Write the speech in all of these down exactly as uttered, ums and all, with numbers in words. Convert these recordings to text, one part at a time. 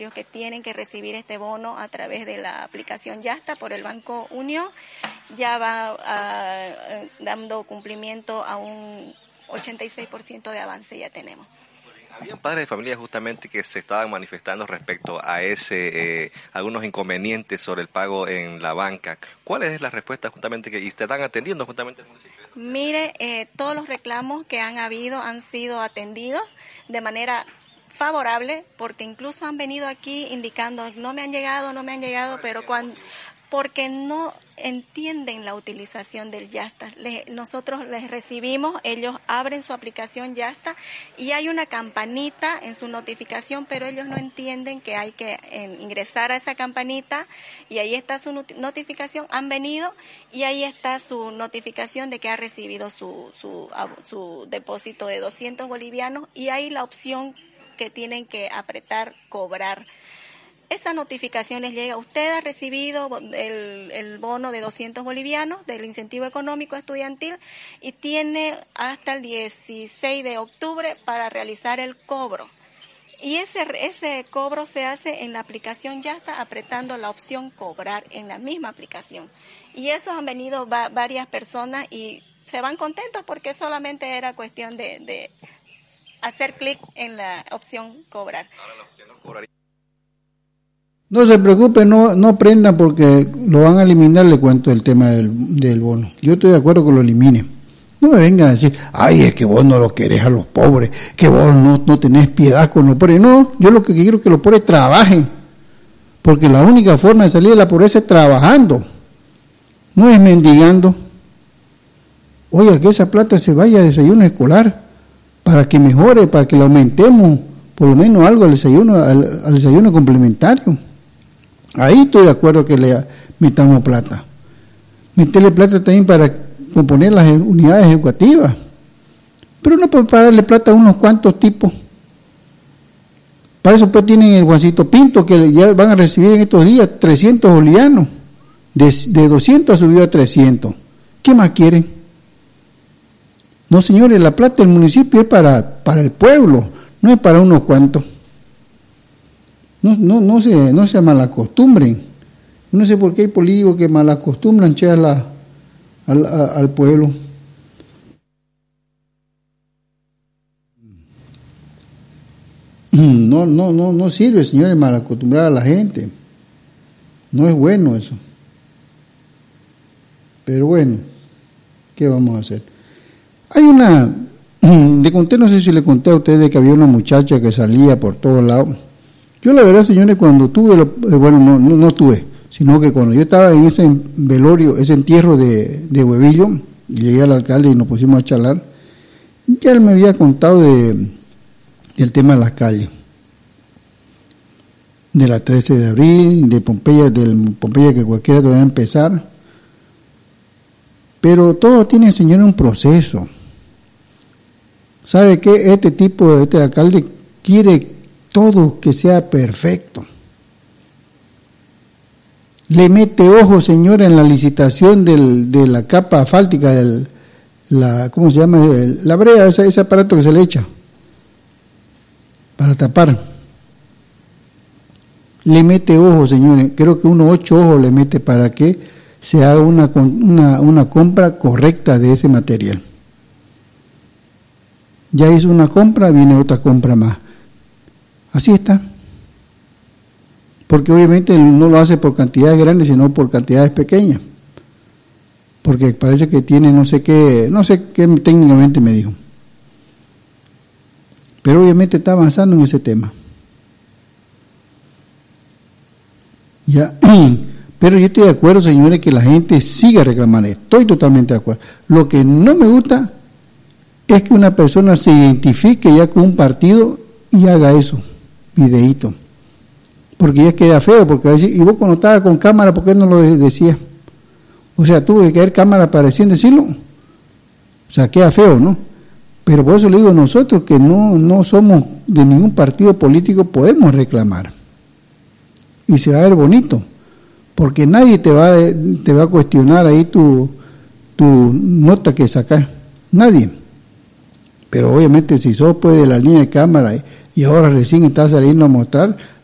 beneficiarios que tienen que recibir este bono a través de la aplicación Yasta por el Banco Unión ya va a, a, dando cumplimiento a un ochenta y seis por ciento de avance ya tenemos. Había padres de familia justamente que se estaban manifestando respecto a ese, eh, algunos inconvenientes sobre el pago en la banca. ¿Cuál es la respuesta justamente que y te están atendiendo justamente el municipio? Mire, eh, todos los reclamos que han habido han sido atendidos de manera favorable, porque incluso han venido aquí indicando, no me han llegado, no me han llegado, pero cuando... porque no entienden la utilización del Yasta. Les, nosotros les recibimos, ellos abren su aplicación Yasta y hay una campanita en su notificación, pero ellos no entienden que hay que eh, ingresar a esa campanita y ahí está su not- notificación, han venido y ahí está su notificación de que ha recibido su, su, su depósito de doscientos bolivianos y ahí la opción que tienen que apretar, cobrar. Esa notificación les llega, usted ha recibido el, el bono de doscientos bolivianos del incentivo económico estudiantil y tiene hasta el dieciséis de octubre para realizar el cobro. Y ese, ese cobro se hace en la aplicación Yasta apretando la opción cobrar en la misma aplicación. Y eso han venido va, varias personas y se van contentos porque solamente era cuestión de, de hacer clic en la opción cobrar. Ahora la opción no cobraría. No se preocupe, no no prenda porque lo van a eliminar, le cuento el tema del, del bono. Yo estoy de acuerdo que lo eliminen. No me vengan a decir, ay, es que vos no lo querés a los pobres, que vos no, no tenés piedad con los pobres. No, yo lo que quiero es que los pobres trabajen, porque la única forma de salir de la pobreza es trabajando, no es mendigando. Oiga, que esa plata se vaya a desayuno escolar, para que mejore, para que le aumentemos por lo menos algo al desayuno, al, al desayuno complementario. Ahí estoy de acuerdo que le metamos plata. Meterle plata también para componer las unidades educativas. Pero no para darle plata a unos cuantos tipos. Para eso pues tienen el Juancito Pinto, que ya van a recibir en estos días trescientos bolivianos. De, de doscientos subió a trescientos. ¿Qué más quieren? No, señores, la plata del municipio es para, para el pueblo, no es para unos cuantos. No, no, no se, no se malacostumbren. No sé por qué hay políticos que malacostumbran che, a la, al, a, al pueblo. No, no, no, no sirve, señores, malacostumbrar a la gente. No es bueno eso. Pero bueno, ¿qué vamos a hacer? Hay una, le conté, no sé si le conté a ustedes de que había una muchacha que salía por todos lados. Yo la verdad, señores, cuando tuve, lo, eh, bueno, no, no, no tuve, sino que cuando yo estaba en ese velorio, ese entierro de, de Huevillo, y llegué al alcalde y nos pusimos a charlar, ya él me había contado de, del tema de las calles, de la trece de abril, de Pompeya, del Pompeya que cualquiera te va a empezar, pero todo tiene, señores, un proceso. ¿Sabe qué? Este tipo, este alcalde quiere todo que sea perfecto. Le mete ojo, señora, en la licitación del, de la capa asfáltica, del, la, ¿cómo se llama? El, la brea, ese, ese aparato que se le echa para tapar. Le mete ojo, señores, creo que uno ocho ojos le mete para que se haga una, una, una compra correcta de ese material. Ya hizo una compra, viene otra compra más. Así está. Porque obviamente no lo hace por cantidades grandes, sino por cantidades pequeñas. Porque parece que tiene no sé qué, no sé qué técnicamente me dijo. Pero obviamente está avanzando en ese tema. Ya, pero yo estoy de acuerdo, señores, que la gente siga reclamando. Estoy totalmente de acuerdo. Lo que no me gusta es que una persona se identifique ya con un partido y haga eso, videíto. Porque ya queda feo, porque a veces, y vos cuando estabas con cámara, ¿por qué no lo decías? O sea, tuvo que caer cámara para recién decirlo. O sea, queda feo, ¿no? Pero por eso le digo a nosotros que no, no somos de ningún partido político, podemos reclamar. Y se va a ver bonito, porque nadie te va, te va a cuestionar ahí tu, tu nota que sacas. Nadie. Pero obviamente si sos pues de la línea de cámara y ahora recién estás saliendo a mostrar,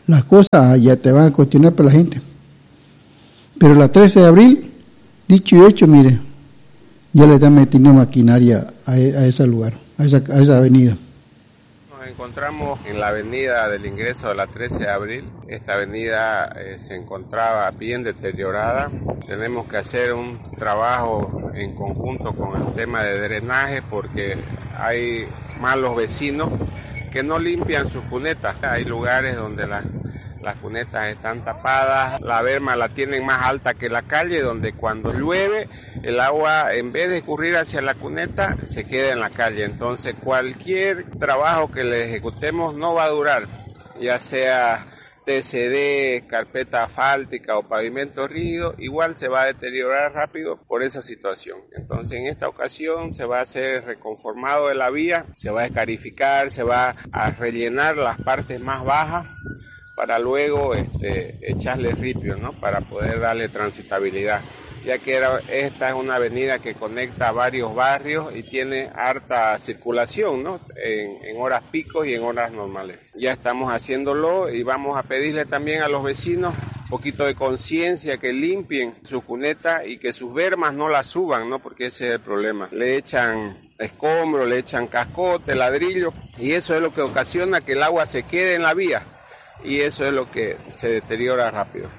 las cosas ya te van a cuestionar para la gente. Pero la trece de abril, dicho y hecho, mire, ya le están metiendo maquinaria a, a ese lugar, a esa, a esa avenida. Nos encontramos en la avenida del ingreso de la trece de abril. Esta avenida eh, se encontraba bien deteriorada. Tenemos que hacer un trabajo en conjunto con el tema de drenaje porque hay malos vecinos que no limpian sus cunetas. Hay lugares donde las, las cunetas están tapadas, la berma la tienen más alta que la calle, donde cuando llueve el agua en vez de escurrir hacia la cuneta se queda en la calle. Entonces cualquier trabajo que le ejecutemos no va a durar, ya sea T C D, carpeta asfáltica o pavimento rígido, igual se va a deteriorar rápido por esa situación. Entonces en esta ocasión se va a hacer reconformado de la vía, se va a escarificar, se va a rellenar las partes más bajas para luego este, echarle ripio, ¿no? Para poder darle transitabilidad, ya que era, esta es una avenida que conecta varios barrios y tiene harta circulación, ¿no? En, en horas picos y en horas normales. Ya estamos haciéndolo y vamos a pedirle también a los vecinos un poquito de conciencia, que limpien su cuneta y que sus bermas no las suban, ¿no? Porque ese es el problema. Le echan escombro, le echan cascote, ladrillo, y eso es lo que ocasiona que el agua se quede en la vía, y eso es lo que se deteriora rápido.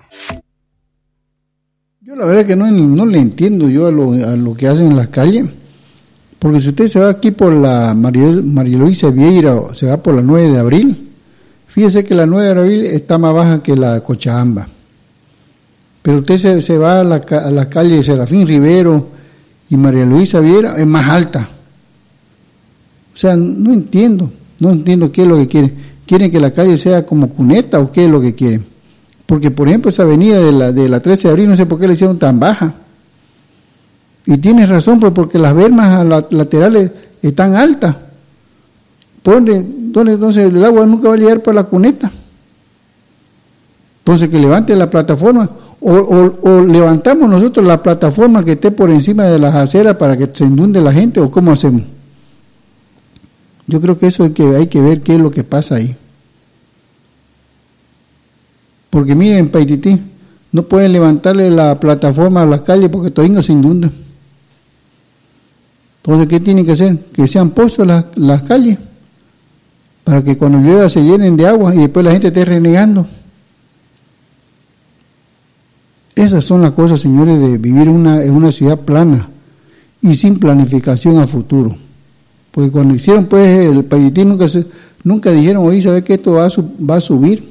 Yo la verdad que no, no le entiendo yo a lo, a lo que hacen en las calles, porque si usted se va aquí por la María, María Luisa Vieira o se va por la nueve de abril, fíjese que la nueve de abril está más baja que la Cochabamba, pero usted se, se va a la, a la calle Serafín Rivero y María Luisa Vieira, es más alta. O sea, no entiendo, no entiendo qué es lo que quieren. ¿Quieren que la calle sea como cuneta o qué es lo que quieren? Porque, por ejemplo, esa avenida de la, de la trece de abril, no sé por qué la hicieron tan baja. Y tienes razón, pues porque las bermas laterales están altas. ¿Por dónde? ¿Dónde? Entonces el agua nunca va a llegar para la cuneta. Entonces que levante la plataforma. O, o, o levantamos nosotros la plataforma que esté por encima de las aceras para que se inunde la gente, o cómo hacemos. Yo creo que eso hay que, hay que ver qué es lo que pasa ahí. Porque miren, en Paitití no pueden levantarle la plataforma a las calles porque todavía se inunda. Entonces, ¿qué tienen que hacer? Que sean pozos las, las calles, para que cuando llueva se llenen de agua y después la gente esté renegando. Esas son las cosas, señores, de vivir una, en una ciudad plana y sin planificación a futuro. Porque cuando hicieron pues el Paitití nunca, se, nunca dijeron, oye, ¿sabes que esto va a, va a subir?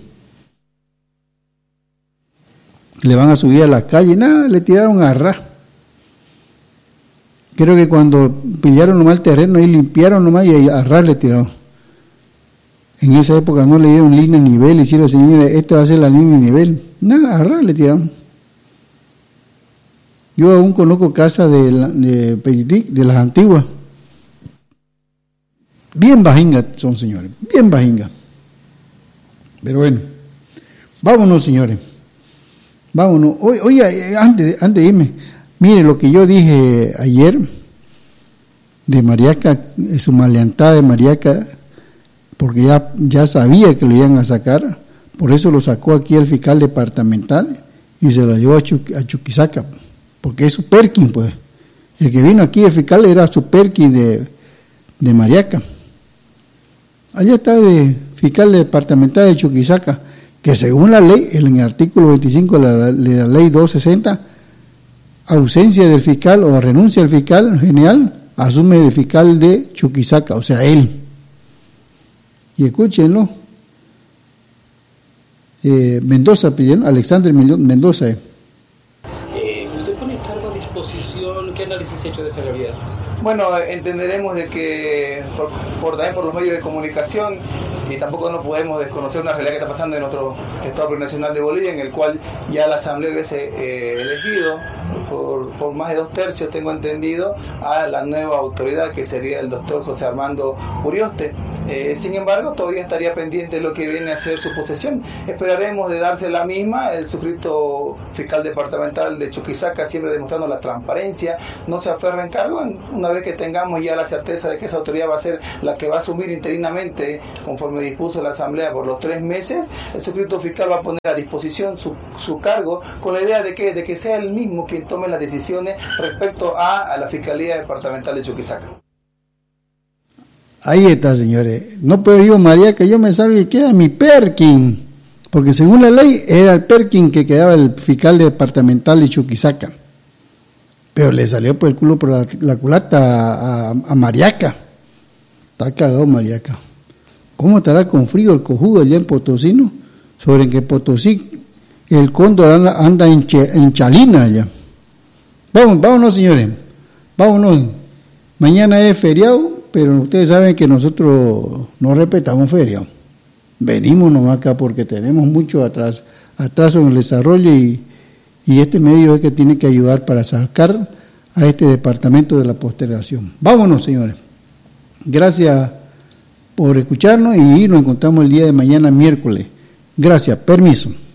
Le van a subir a la calle, nada, le tiraron a ras. Creo que cuando pillaron nomás el terreno y limpiaron nomás y a ras le tiraron. En esa época no le dieron línea de nivel, hicieron, señores, esta va a ser la línea de nivel. Nada, a ras le tiraron. Yo aún conozco casas de, de Paitití, de las antiguas. Bien bajingas son, señores, bien bajingas. Pero bueno, vámonos, señores. Vámonos. Oye, oye, antes, antes de irme, mire lo que yo dije ayer de Mariaca, su maleantada de Mariaca, porque ya, ya sabía que lo iban a sacar, por eso lo sacó aquí el fiscal departamental y se lo llevó a, Chuq, a Chuquisaca, porque es su Perkin, pues. El que vino aquí, el fiscal, era su Perkin de, de Mariaca. Allá está de fiscal departamental de Chuquisaca, que según la ley, en el artículo veinticinco de la, de la ley doscientos sesenta, ausencia del fiscal o renuncia del fiscal general, asume el fiscal de Chuquisaca, o sea, él. Y escúchenlo, eh, Mendoza, Alexander Mendoza. Eh. Eh, ¿Usted pone el cargo a disposición? ¿Qué análisis ha hecho de esa realidad? Bueno, entenderemos de que por, por, también por los medios de comunicación, y tampoco no podemos desconocer una realidad que está pasando en nuestro Estado Plurinacional de Bolivia, en el cual ya la Asamblea hubiese eh, elegido por, por más de dos tercios, tengo entendido, a la nueva autoridad que sería el doctor José Armando Urioste. Eh, sin embargo, todavía estaría pendiente de lo que viene a ser su posesión. Esperaremos de darse la misma. El suscrito fiscal departamental de Chuquisaca, siempre demostrando la transparencia, no se aferra en cargo. Una vez que tengamos ya la certeza de que esa autoridad va a ser la que va a asumir interinamente, conforme dispuso la Asamblea, por los tres meses, el suscrito fiscal va a poner a disposición su, su cargo, con la idea de que, de que sea él mismo quien tome las decisiones respecto a, a la Fiscalía Departamental de Chuquisaca. Ahí está, señores. No puedo ir María, que yo me salga y queda mi Perkin, porque según la ley era el Perkin que quedaba el fiscal departamental de Chuquisaca, pero le salió por el culo por la, la culata a, a, a Mariaca. Está cagado Mariaca. ¿Cómo estará con frío el cojudo allá en Potosí, no? Sobre que Potosí el cóndor anda, anda en, che, en Chalina allá. Vamos, vámonos, señores, vámonos. Mañana es feriado, pero ustedes saben que nosotros no respetamos feriado. Venimos nomás acá porque tenemos mucho atrás, atraso en el desarrollo y, y este medio es que tiene que ayudar para sacar a este departamento de la postergación. Vámonos, señores. Gracias por escucharnos y nos encontramos el día de mañana, miércoles. Gracias, permiso.